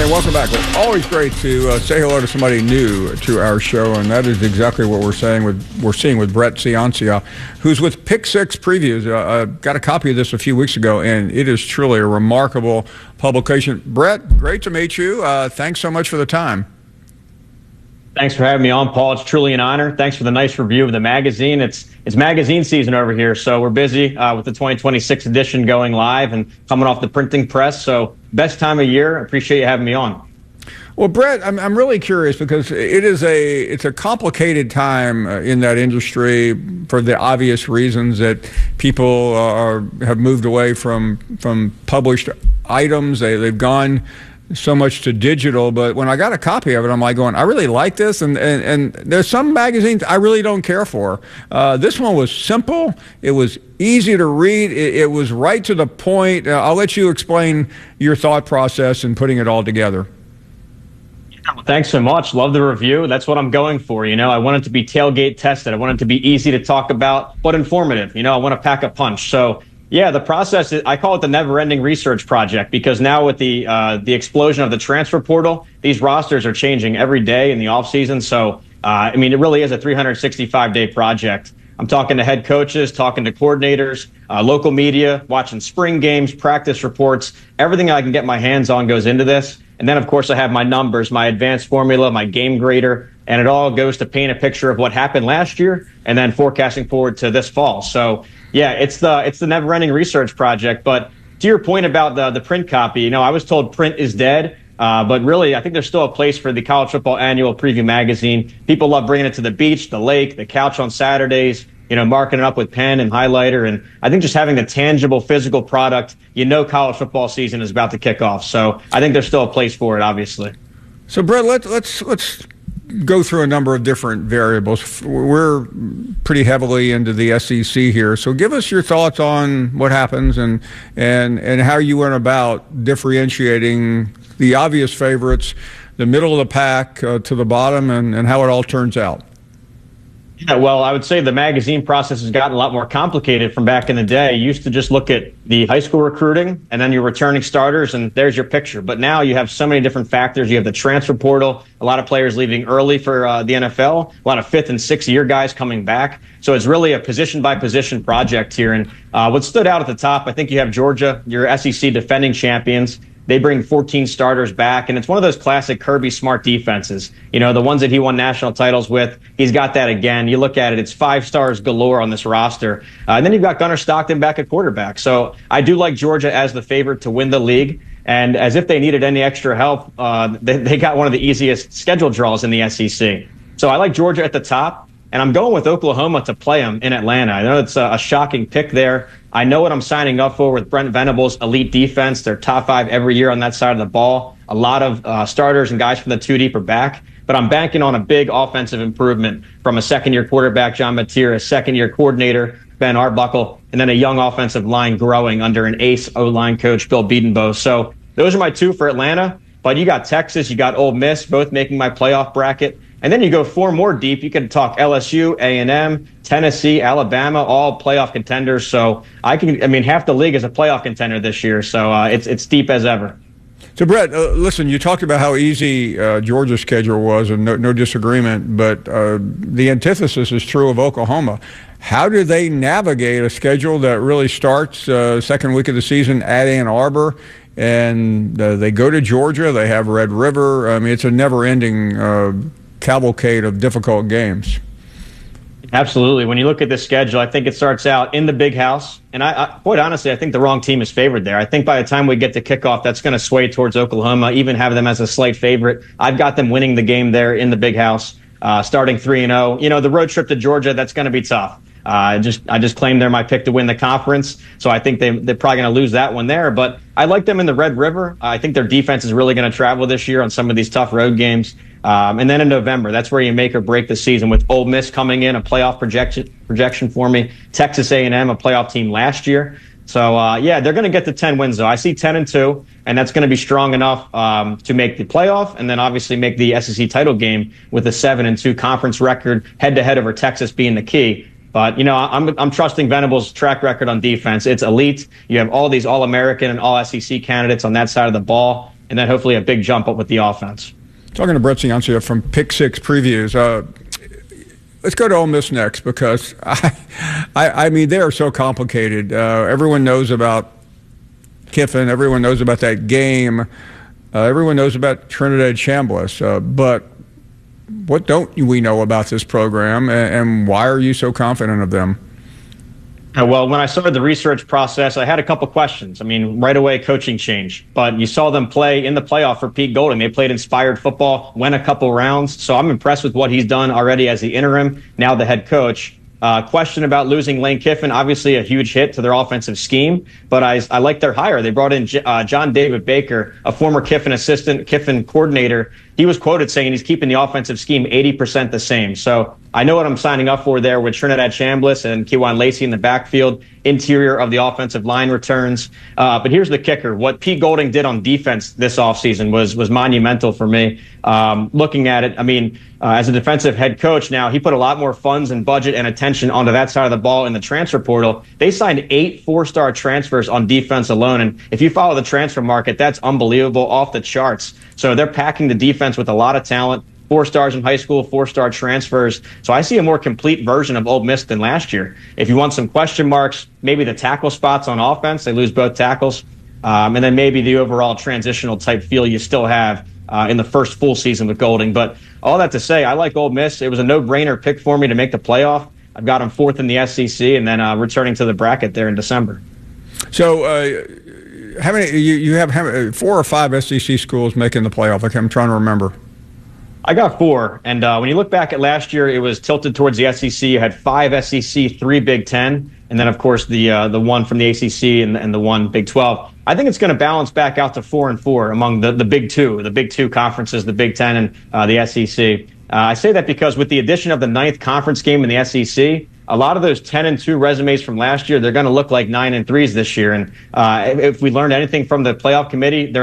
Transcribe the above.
And welcome back. Well, always great to say hello to somebody new to our show, and that is exactly what we're seeing with Brett Ciancia, who's with Pick Six Previews. I got a copy of this a few weeks ago, and it is truly a remarkable publication. Brett, great to meet you. Thanks so much for the time. Thanks for having me on, Paul. It's truly an honor. Thanks for the nice review of the magazine. It's magazine season over here, so we're busy with the 2026 edition going live and coming off the printing press. So best time of year. Appreciate you having me on. Well, Brett, I'm really curious because it's a complicated time in that industry for the obvious reasons that people have moved away from published items. They've gone so much to digital, but when I got a copy of it, I'm like going, I really like this, and there's some magazines I really don't care for. This one was simple. It was easy to read. It was right to the point. I'll let you explain your thought process in putting it all together. Thanks so much. Love the review. That's what I'm going for. I want it to be tailgate tested. I want it to be easy to talk about, but informative. I want to pack a punch. So yeah, the process, I call it the never-ending research project, because now with the explosion of the transfer portal, these rosters are changing every day in the offseason. So, it really is a 365-day project. I'm talking to head coaches, talking to coordinators, local media, watching spring games, practice reports. Everything I can get my hands on goes into this. And then, of course, I have my numbers, my advanced formula, my game grader, and it all goes to paint a picture of what happened last year and then forecasting forward to this fall. So, yeah, it's the never-ending research project. But to your point about the print copy, I was told print is dead. But really, I think there's still a place for the College Football Annual Preview magazine. People love bringing it to the beach, the lake, the couch on Saturdays, marking it up with pen and highlighter. And I think just having the tangible physical product, college football season is about to kick off. So I think there's still a place for it, obviously. So, Brett, let's go through a number of different variables. We're pretty heavily into the SEC here. So give us your thoughts on what happens and how you went about differentiating the obvious favorites, the middle of the pack to the bottom, and how it all turns out. Yeah, well, I would say the magazine process has gotten a lot more complicated from back in the day. You used to just look at the high school recruiting and then your returning starters, and there's your picture. But now you have so many different factors. You have the transfer portal, a lot of players leaving early for the NFL, a lot of fifth and sixth year guys coming back. So it's really a position by position project here. And what stood out at the top, I think you have Georgia, your SEC defending champions. They bring 14 starters back, and it's one of those classic Kirby Smart defenses. The ones that he won national titles with, he's got that again. You look at it, it's 5 stars galore on this roster. And then you've got Gunnar Stockton back at quarterback. So I do like Georgia as the favorite to win the league. And as if they needed any extra help, they got one of the easiest schedule draws in the SEC. So I like Georgia at the top. And I'm going with Oklahoma to play them in Atlanta. I know it's a shocking pick there. I know what I'm signing up for with Brent Venables' elite defense. They're top 5 every year on that side of the ball. A lot of starters and guys from the 2 deep are back. But I'm banking on a big offensive improvement from a second-year quarterback, John Mateer, a second-year coordinator, Ben Arbuckle, and then a young offensive line growing under an ace O-line coach, Bill Bedenbaugh. So those are my 2 for Atlanta. But you got Texas, you got Ole Miss, both making my playoff bracket. And then you go 4 more deep. You can talk LSU, A&M, Tennessee, Alabama, all playoff contenders. So half the league is a playoff contender this year. So it's deep as ever. So, Brett, listen, you talked about how easy Georgia's schedule was, and no disagreement. But the antithesis is true of Oklahoma. How do they navigate a schedule that really starts second week of the season at Ann Arbor? And they go to Georgia. They have Red River. It's a never-ending cavalcade of difficult games. Absolutely. When you look at the schedule, I think it starts out in the Big House. And I quite honestly, I think the wrong team is favored there. I think by the time we get to kickoff, that's going to sway towards Oklahoma, even have them as a slight favorite. I've got them winning the game there in the Big House, starting 3-0. The road trip to Georgia, that's going to be tough. I just claimed they're my pick to win the conference, so I think they're probably going to lose that one there. But I like them in the Red River. I think their defense is really going to travel this year on some of these tough road games. And then in November, that's where you make or break the season with Ole Miss coming in, a playoff projection for me. Texas A&M, a playoff team last year. So, they're going to get to 10 wins, though. I see 10-2, and that's going to be strong enough to make the playoff and then obviously make the SEC title game with a 7-2 conference record, head-to-head over Texas being the key. But, I'm trusting Venables' track record on defense. It's elite. You have all these All-American and All-SEC candidates on that side of the ball, and then hopefully a big jump up with the offense. Talking to Brett Ciancia from Pick Six Previews. Let's go to Ole Miss next, because I mean, they are so complicated. Everyone knows about Kiffin. Everyone knows about that game. Everyone knows about Trinidad Chambliss. But what don't we know about this program, and why are you so confident of them? Well, when I started the research process, I had a couple questions. I mean, right away, coaching change. But you saw them play in the playoff for Pete Golding. They played inspired football, went a couple rounds. So I'm impressed with what he's done already as the interim, now the head coach. Question about losing Lane Kiffin, obviously a huge hit to their offensive scheme, but I like their hire. They brought in John David Baker, a former Kiffin assistant, Kiffin coordinator. He was quoted saying he's keeping the offensive scheme 80% the same. So I know what I'm signing up for there with Trinidad Chambliss and Kewan Lacey in the backfield, interior of the offensive line returns. But here's the kicker. What Pete Golding did on defense this offseason was monumental for me. Looking at it, I mean, as a defensive head coach now, he put a lot more funds and budget and attention onto that side of the ball in the transfer portal. They signed 8 4-star transfers on defense alone. And if you follow the transfer market, that's unbelievable, off the charts. So they're packing the defense with a lot of talent. 4 stars in high school, 4-star transfers. So I see a more complete version of Ole Miss than last year. If you want some question marks, maybe the tackle spots on offense, they lose both tackles. And then maybe the overall transitional type feel you still have in the first full season with Golding. But all that to say, I like Ole Miss. It was a no-brainer pick for me to make the playoff. I've got them 4th in the SEC and then returning to the bracket there in December. So how many you have 4 or 5 SEC schools making the playoff? I'm trying to remember. I got 4. And when you look back at last year, it was tilted towards the SEC. You had 5 SEC, 3 Big Ten, and then, of course, the one from the ACC and the 1 Big 12. I think it's going to balance back out to 4 and 4 among the Big Two conferences, the Big Ten and the SEC. I say that because with the addition of the 9th conference game in the SEC, a lot of those 10-2 resumes from last year, they're going to look like 9-3s this year. And if we learned anything from the playoff committee, they're